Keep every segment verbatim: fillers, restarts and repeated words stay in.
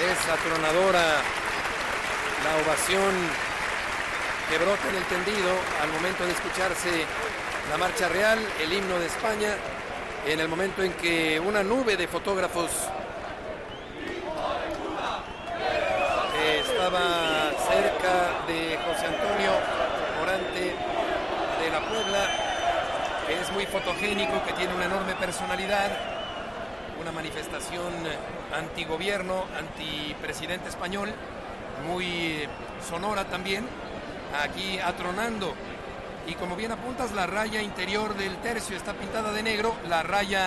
Es atronadora la ovación que brota en el tendido al momento de escucharse la marcha real, el himno de España, en el momento en que una nube de fotógrafos eh, estaba cerca de José Antonio Morante de la Puebla, que es muy fotogénico, que tiene una enorme personalidad, una manifestación antigobierno, antipresidente español, muy sonora también, aquí atronando. Y como bien apuntas, la raya interior del tercio está pintada de negro, la raya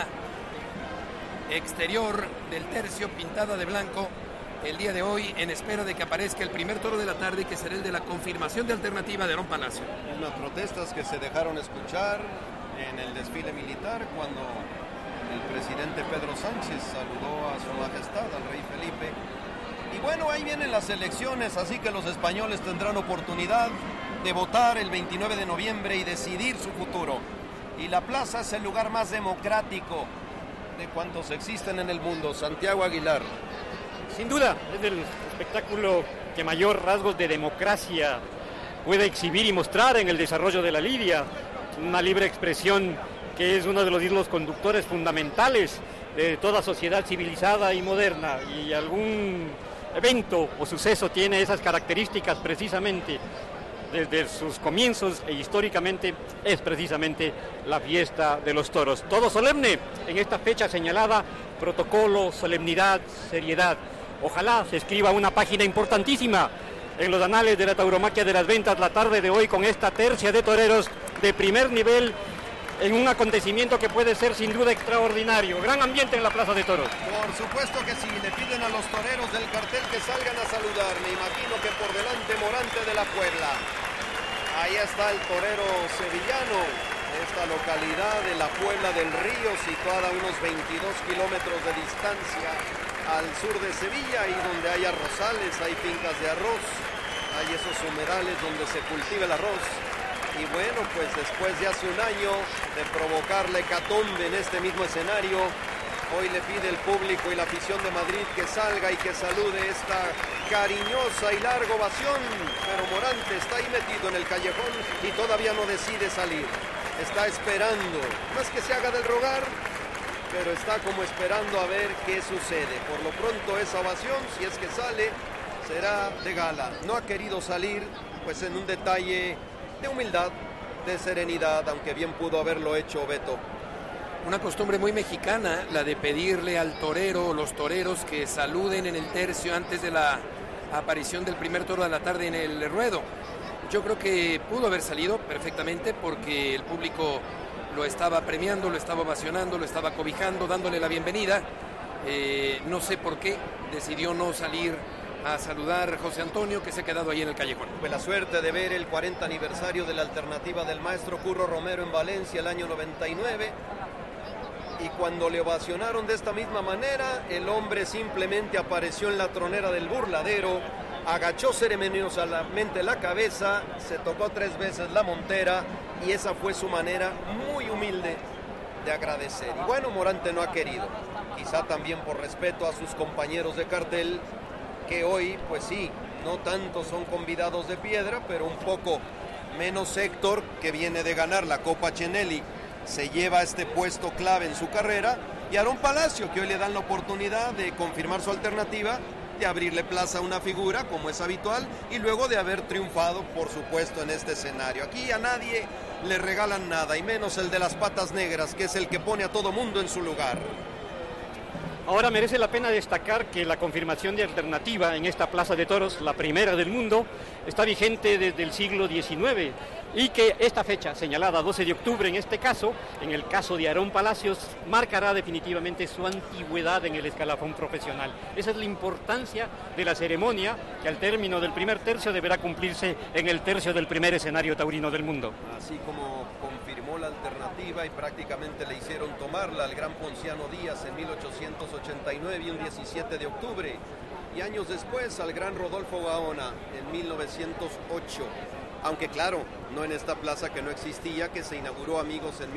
exterior del tercio pintada de blanco el día de hoy, en espera de que aparezca el primer toro de la tarde, que será el de la confirmación de alternativa de Aarón Palacio. Unas protestas que se dejaron escuchar en el desfile militar cuando el presidente Pedro Sánchez saludó a su majestad, al rey Felipe. Y bueno, ahí vienen las elecciones, así que los españoles tendrán oportunidad de votar el veintinueve de noviembre y decidir su futuro. Y la plaza es el lugar más democrático de cuantos existen en el mundo. Santiago Aguilar. Sin duda, es el espectáculo que mayor rasgos de democracia puede exhibir y mostrar en el desarrollo de la lidia. Una libre expresión que es uno de los hilos conductores fundamentales de toda sociedad civilizada y moderna, y algún evento o suceso tiene esas características precisamente desde sus comienzos, e históricamente es precisamente la fiesta de los toros. Todo solemne en esta fecha señalada, protocolo, solemnidad, seriedad. Ojalá se escriba una página importantísima en los anales de la tauromaquia de las ventas la tarde de hoy, con esta tercia de toreros de primer nivel, en un acontecimiento que puede ser sin duda extraordinario. Gran ambiente en la Plaza de Toros. Por supuesto que sí, le piden a los toreros del cartel que salgan a saludar. Me imagino que por delante Morante de la Puebla. Ahí está el torero sevillano, esta localidad de la Puebla del Río, situada a unos veintidós kilómetros de distancia al sur de Sevilla, ahí donde hay arrozales, hay fincas de arroz, hay esos humedales donde se cultiva el arroz. Y bueno, pues después de hace un año de provocar la hecatombe en este mismo escenario, hoy le pide el público y la afición de Madrid que salga y que salude esta cariñosa y larga ovación. Pero Morante está ahí metido en el callejón y todavía no decide salir. Está esperando, no es que se haga del rogar, pero está como esperando a ver qué sucede. Por lo pronto esa ovación, si es que sale, será de gala. No ha querido salir, pues en un detalle de humildad, de serenidad, aunque bien pudo haberlo hecho Beto. Una costumbre muy mexicana, la de pedirle al torero, los toreros, que saluden en el tercio antes de la aparición del primer toro de la tarde en el ruedo. Yo creo que pudo haber salido perfectamente, porque el público lo estaba premiando, lo estaba ovacionando, lo estaba cobijando, dándole la bienvenida. Eh, no sé por qué decidió no salir a saludar José Antonio, que se ha quedado ahí en el callejón. Tuve la suerte de ver el cuarenta aniversario de la alternativa del maestro Curro Romero en Valencia el año noventa y nueve, y cuando le ovacionaron de esta misma manera, el hombre simplemente apareció en la tronera del burladero, agachó ceremoniosamente la cabeza, se tocó tres veces la montera, y esa fue su manera muy humilde de agradecer. Y bueno, Morante no ha querido, quizá también por respeto a sus compañeros de cartel, que hoy, pues sí, no tanto son convidados de piedra, pero un poco menos Héctor, que viene de ganar la Copa Chenelli, se lleva este puesto clave en su carrera, y Aarón Palacio, que hoy le dan la oportunidad de confirmar su alternativa, de abrirle plaza a una figura, como es habitual, y luego de haber triunfado, por supuesto, en este escenario. Aquí a nadie le regalan nada, y menos el de las patas negras, que es el que pone a todo mundo en su lugar. Ahora merece la pena destacar que la confirmación de alternativa en esta Plaza de Toros, la primera del mundo, está vigente desde el siglo diecinueve, y que esta fecha, señalada doce de octubre en este caso, en el caso de Aarón Palacios, marcará definitivamente su antigüedad en el escalafón profesional. Esa es la importancia de la ceremonia, que al término del primer tercio deberá cumplirse en el tercio del primer escenario taurino del mundo. Así como confirmó la alternativa y prácticamente le hicieron tomarla al gran Ponciano Díaz en mil ochocientos ochenta y nueve y un diecisiete de octubre, y años después al gran Rodolfo Gaona en mil novecientos ocho, aunque claro, no en esta plaza que no existía, que se inauguró, amigos, en